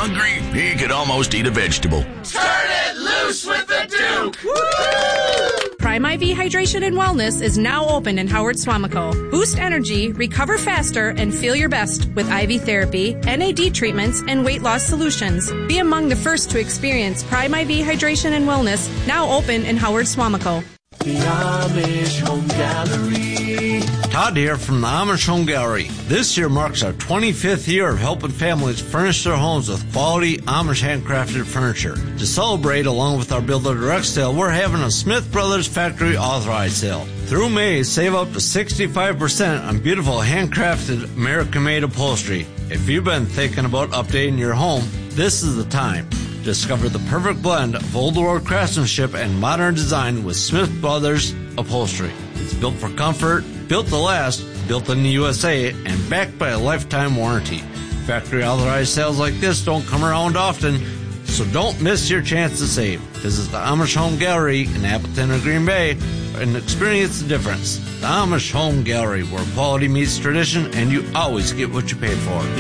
hungry, he could almost eat a vegetable. Turn it loose with the Duke! Woo! Prime IV Hydration and Wellness is now open in Howard Suamico. Boost energy, recover faster, and feel your best with IV therapy, NAD treatments, and weight loss solutions. Be among the first to experience Prime IV Hydration and Wellness, now open in Howard Suamico. The Amish Home Gallery. Todd here from the Amish Home Gallery. This year marks our 25th year of helping families furnish their homes with quality Amish handcrafted furniture. To celebrate, along with our Builder Direct sale, we're having a Smith Brothers Factory Authorized sale. Through May, save up to 65% on beautiful handcrafted American-made upholstery. If you've been thinking about updating your home, this is the time. Discover the perfect blend of old world craftsmanship and modern design with Smith Brothers Upholstery. It's built for comfort, built to last, built in the USA, and backed by a lifetime warranty. Factory authorized sales like this don't come around often, so don't miss your chance to save. Visit the Amish Home Gallery in Appleton or Green Bay and experience the difference. The Amish Home Gallery, where quality meets tradition and you always get what you pay for.